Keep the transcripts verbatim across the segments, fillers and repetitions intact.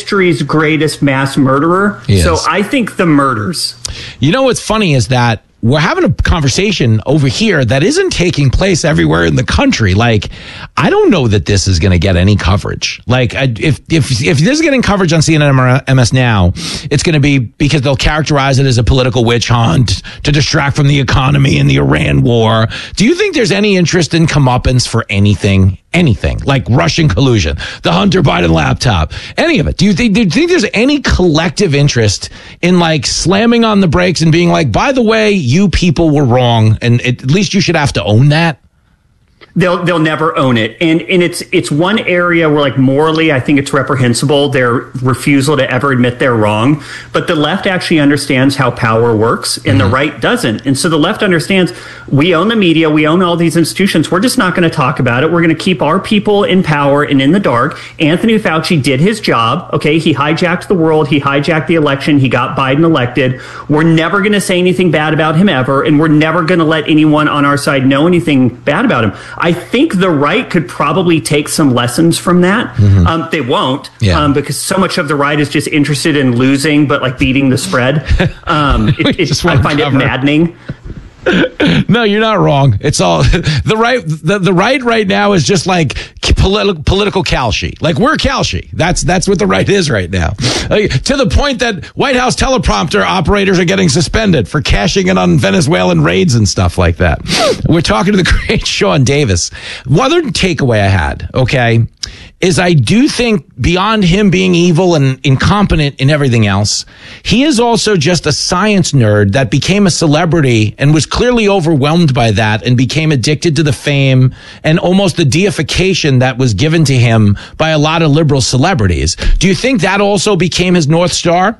history's greatest mass murderer. So I think the murders. You know what's funny is that we're having a conversation over here that isn't taking place everywhere in the country. Like, I don't know that this is going to get any coverage. Like, if if if this is getting coverage on C N N or M S Now, it's going to be because they'll characterize it as a political witch hunt to distract from the economy and the Iran war. Do you think there's any interest in comeuppance for anything? Anything like Russian collusion, the Hunter Biden laptop, any of it? Do you think, do you think there's any collective interest in like slamming on the brakes and being like, by the way, you people were wrong, and it, at least you should have to own that? They'll they'll never own it, and and it's it's one area where like morally I think it's reprehensible, their refusal to ever admit they're wrong. But the left actually understands how power works, and mm-hmm. the right doesn't. And so the left understands we own the media, we own all these institutions. We're just not going to talk about it. We're going to keep our people in power and in the dark. Anthony Fauci did his job. Okay, he hijacked the world, he hijacked the election, he got Biden elected. We're never going to say anything bad about him ever, and we're never going to let anyone on our side know anything bad about him. I think the right could probably take some lessons from that. Mm-hmm. Um, they won't, yeah. um, because so much of the right is just interested in losing, but like beating the spread. Um, it, it's, I find cover. it maddening. No, you're not wrong. It's all the right. The, the right right now is just like politi- political calci. Like we're calci. That's that's what the right is right now. Like, to the point that White House teleprompter operators are getting suspended for cashing in on Venezuelan raids and stuff like that. We're talking to the great Sean Davis. One other takeaway I had, okay, is I do think beyond him being evil and incompetent in everything else, he is also just a science nerd that became a celebrity and was clearly overwhelmed by that and became addicted to the fame and almost the deification that was given to him by a lot of liberal celebrities. Do you think that also became his North Star?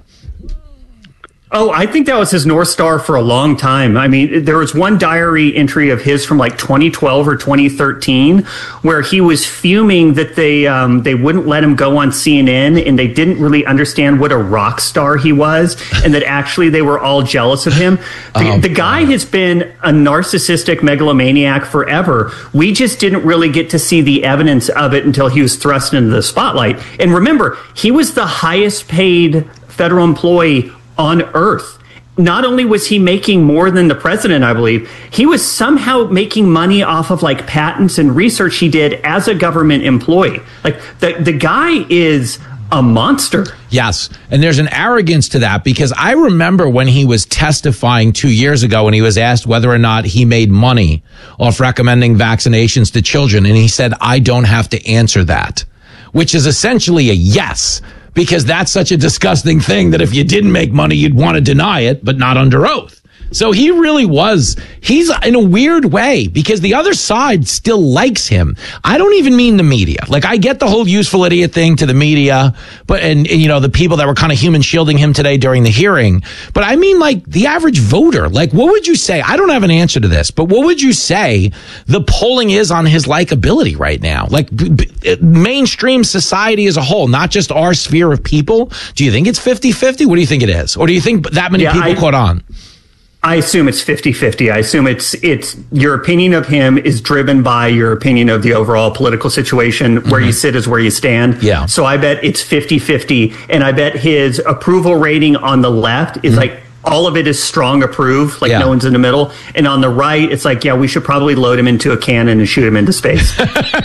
Oh, I think that was his North Star for a long time. I mean, there was one diary entry of his from like twenty twelve or twenty thirteen where he was fuming that they um, they wouldn't let him go on C N N and they didn't really understand what a rock star he was and that actually they were all jealous of him. The, oh, the guy has been a narcissistic megalomaniac forever. We just didn't really get to see the evidence of it until he was thrust into the spotlight. And remember, he was the highest paid federal employee on earth. Not only was he making more than the president, I believe, he was somehow making money off of like patents and research he did as a government employee. Like the, the guy is a monster. Yes. And there's an arrogance to that because I remember when he was testifying two years ago when he was asked whether or not he made money off recommending vaccinations to children. And he said, I don't have to answer that, which is essentially a yes. Because that's such a disgusting thing that if you didn't make money, you'd want to deny it, but not under oath. So he really was, he's in a weird way because the other side still likes him. I don't even mean the media. Like I get the whole useful idiot thing to the media, but, and, and you know, the people that were kind of human shielding him today during the hearing. But I mean like the average voter, like what would you say? I don't have an answer to this, but what would you say the polling is on his likability right now? Like b- b- mainstream society as a whole, not just our sphere of people. Do you think it's fifty-fifty? What do you think it is? Or do you think that many yeah, people I- caught on? I assume it's fifty-fifty. I assume it's it's your opinion of him is driven by your opinion of the overall political situation. Where mm-hmm. you sit is where you stand. Yeah. So I bet it's fifty-fifty. And I bet his approval rating on the left is mm-hmm. like all of it is strong approve, like yeah. no one's in the middle. And on the right, it's like, yeah, we should probably load him into a cannon and shoot him into space.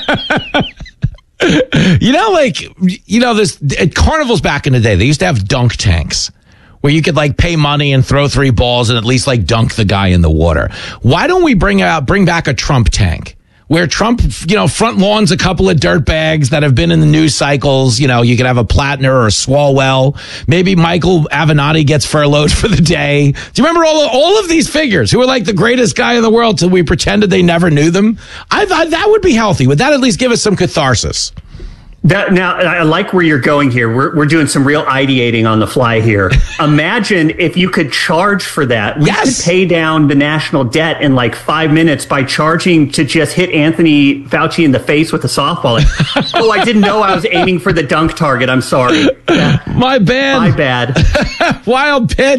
You know, like, you know, this at carnivals back in the day, they used to have dunk tanks where you could like pay money and throw three balls and at least like dunk the guy in the water. Why don't we bring out, bring back a Trump tank where Trump, you know, front lawns a couple of dirt bags that have been in the news cycles. You know, you could have a Plattner or a Swalwell. Maybe Michael Avenatti gets furloughed for the day. Do you remember all of, all of these figures who were like the greatest guy in the world till we pretended they never knew them? I thought that would be healthy. Would that at least give us some catharsis? That, now, I like where you're going here. We're we're doing some real ideating on the fly here. Imagine if you could charge for that. We yes. could pay down the national debt in like five minutes by charging to just hit Anthony Fauci in the face with a softball. Like, oh, I didn't know I was aiming for the dunk target. I'm sorry. Yeah. My bad. My bad. Wild pitch.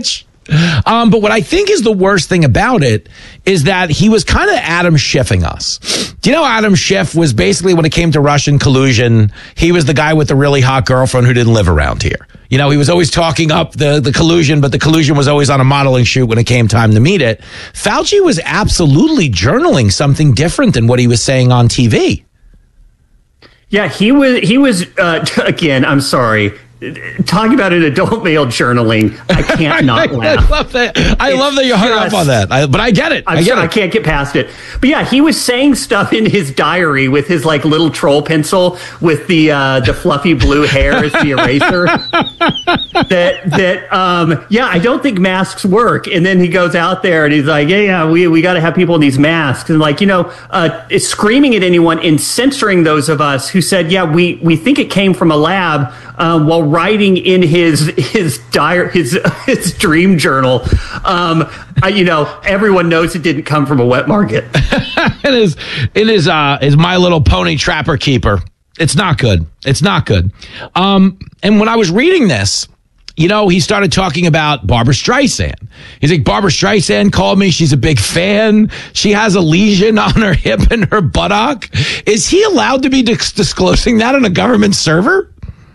Um, but what I think is the worst thing about it is that he was kind of Adam Schiffing us. Do you know Adam Schiff was basically, when it came to Russian collusion, he was the guy with the really hot girlfriend who didn't live around here. You know, he was always talking up the, the collusion, but the collusion was always on a modeling shoot when it came time to meet it. Fauci was absolutely journaling something different than what he was saying on T V. Yeah, he was, he was, uh, again, I'm sorry. Talking about an adult male journaling, I can't not laugh. I love that. I love that you hung up on that. I, but I get it. I'm I get sorry, it. I can't get past it. But yeah, he was saying stuff in his diary with his like little troll pencil with the uh, the fluffy blue hair as the eraser. that that um, yeah, I don't think masks work. And then he goes out there and he's like, yeah, yeah, we we got to have people in these masks, and like you know, uh, screaming at anyone and censoring those of us who said, yeah, we we think it came from a lab. Um, while writing in his his diary, his his dream journal, um, I, you know, everyone knows it didn't come from a wet market. it is, it is, uh, is My Little Pony Trapper Keeper. It's not good. It's not good. Um, and when I was reading this, you know, he started talking about Barbra Streisand. He's like, Barbra Streisand called me. She's a big fan. She has a lesion on her hip and her buttock. Is he allowed to be dis- disclosing that on a government server?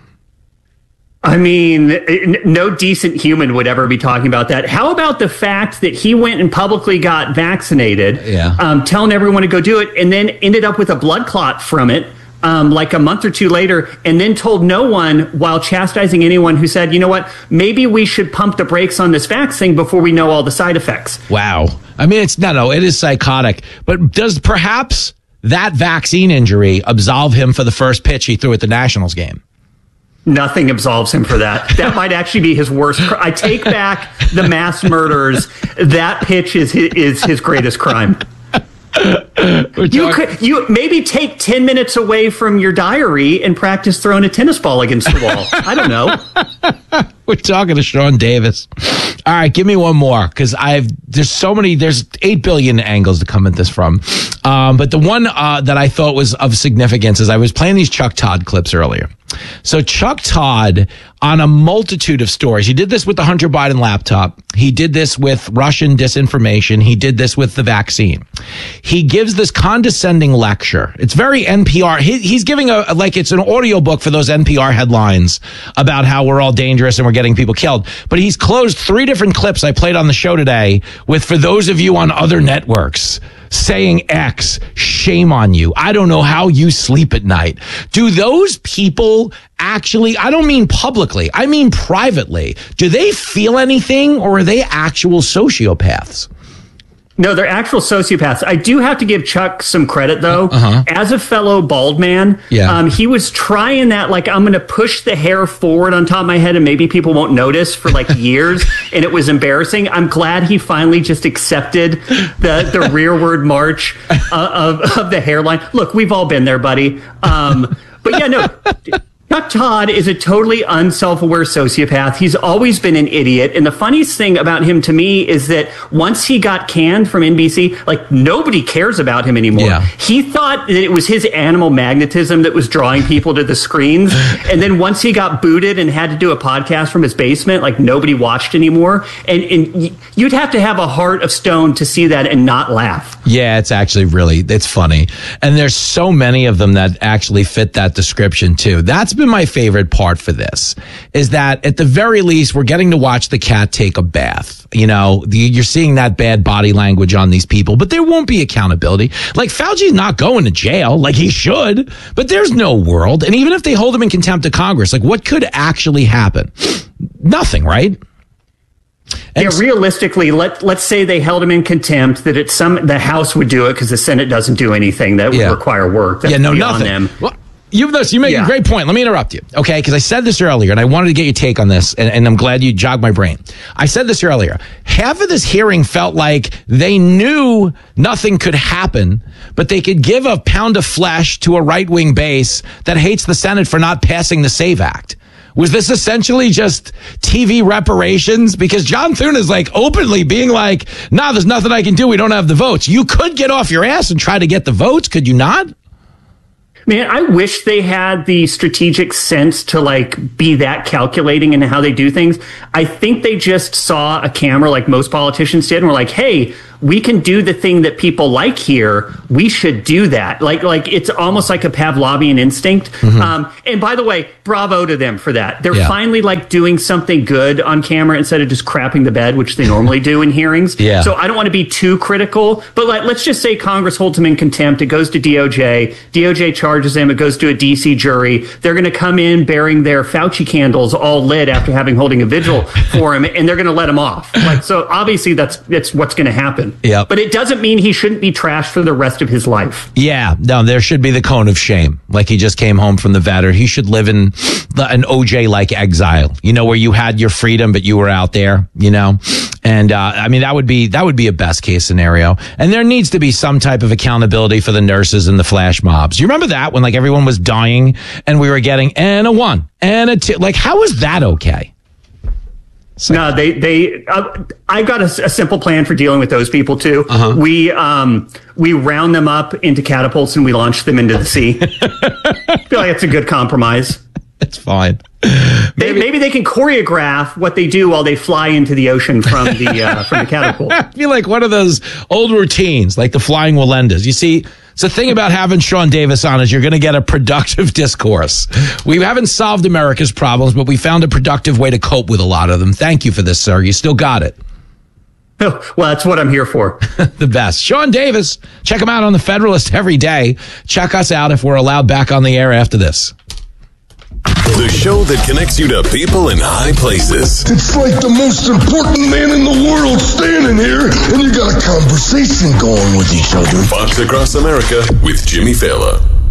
I mean, no decent human would ever be talking about that. How about the fact that he went and publicly got vaccinated, yeah. um, telling everyone to go do it, and then ended up with a blood clot from it um, like a month or two later, and then told no one while chastising anyone who said, you know what, maybe we should pump the brakes on this vaccine before we know all the side effects. Wow. I mean, it's no, no, it is psychotic. But does perhaps that vaccine injury absolve him for the first pitch he threw at the Nationals game? Nothing absolves him for that. That might actually be his worst. Cr- I take back the mass murders. That pitch is his, is his greatest crime. You could you maybe take ten minutes away from your diary and practice throwing a tennis ball against the wall. I don't know. We're talking to Sean Davis. All right, give me one more because I've there's so many. There's eight billion angles to come at this from, um, but the one uh, that I thought was of significance is I was playing these Chuck Todd clips earlier. So Chuck Todd, on a multitude of stories, he did this with the Hunter Biden laptop. He did this with Russian disinformation. He did this with the vaccine. He gives this condescending lecture. It's very N P R. He, he's giving a, like it's an audiobook for those N P R headlines about how we're all dangerous and we're getting people killed. But he's closed three different clips I played on the show today with, for those of you on other networks, saying X, shame on you. I don't know how you sleep at night. Do those people actually, I don't mean publicly, I mean privately, do they feel anything, or are they actual sociopaths? No, they're actual sociopaths. I do have to give Chuck some credit, though. Uh-huh. As a fellow bald man, yeah. um, he was trying that, like, I'm going to push the hair forward on top of my head and maybe people won't notice for, like, years, and it was embarrassing. I'm glad he finally just accepted the, the rearward march uh, of, of the hairline. Look, we've all been there, buddy. Um, but, yeah, no... Chuck Todd is a totally unself-aware sociopath. He's always been an idiot. And the funniest thing about him to me is that once he got canned from N B C, like nobody cares about him anymore. Yeah. He thought that it was his animal magnetism that was drawing people to the screens. And then once he got booted and had to do a podcast from his basement, like nobody watched anymore. And, and you'd have to have a heart of stone to see that and not laugh. Yeah, it's actually really, it's funny. And there's so many of them that actually fit that description too. That's been my favorite part for this, is that at the very least, we're getting to watch the cat take a bath. You know, the, you're seeing that bad body language on these people, but there won't be accountability. Like Fauci's not going to jail, like he should, but there's no world. And even if they hold him in contempt of Congress, like what could actually happen? Nothing, right? Yeah, realistically, let let's say they held him in contempt. That it's some the House would do it because the Senate doesn't do anything that would yeah. require work. That's yeah, no, beyond nothing. Them. Well, you you make yeah. a great point. Let me interrupt you, okay? Because I said this earlier, and I wanted to get your take on this, and, and I'm glad you jogged my brain. I said this earlier. Half of this hearing felt like they knew nothing could happen, but they could give a pound of flesh to a right-wing base that hates the Senate for not passing the SAVE Act. Was this essentially just T V reparations? Because John Thune is like openly being like, nah, there's nothing I can do. We don't have the votes. You could get off your ass and try to get the votes. Could you not? Man, I wish they had the strategic sense to like be that calculating in how they do things. I think they just saw a camera like most politicians did and were like, hey, we can do the thing that people like here. We should do that. Like, like it's almost like a Pavlovian instinct. Mm-hmm. Um, and by the way, bravo to them for that. They're yeah. finally like doing something good on camera instead of just crapping the bed, which they normally do in hearings. Yeah. So I don't want to be too critical, but like, let's just say Congress holds him in contempt. It goes to D O J. D O J charges him. It goes to a D C jury. They're going to come in bearing their Fauci candles all lit after having holding a vigil for him, and they're going to let him off. Like, so obviously that's that's what's going to happen. Yep. But it doesn't mean he shouldn't be trashed for the rest of his life. Yeah, no, there should be the cone of shame. Like he just came home from the vet, or he should live in the, an O J-like exile, you know, where you had your freedom, but you were out there, you know? And, uh, I mean, that would be, that would be a best case scenario. And there needs to be some type of accountability for the nurses and the flash mobs. You remember that when like everyone was dying and we were getting and a one and a two? Like, how is that okay? So. No, they, they, uh, I've got a, a simple plan for dealing with those people too. Uh-huh. We, um, we round them up into catapults and we launch them into the sea. I feel like it's a good compromise. It's fine. They, maybe, maybe they can choreograph what they do while they fly into the ocean from the, uh, from the catapult. I feel like one of those old routines, like the flying Walendas. You see, it's the thing about having Sean Davis on is you're going to get a productive discourse. We haven't solved America's problems, but we found a productive way to cope with a lot of them. Thank you for this, sir. You still got it. Oh, well, that's what I'm here for. The best. Sean Davis. Check him out on the Federalist every day. Check us out if we're allowed back on the air after this. The show that connects you to people in high places. It's like the most important man in the world standing here, and you got a conversation going with each other. Fox Across America with Jimmy Fallon.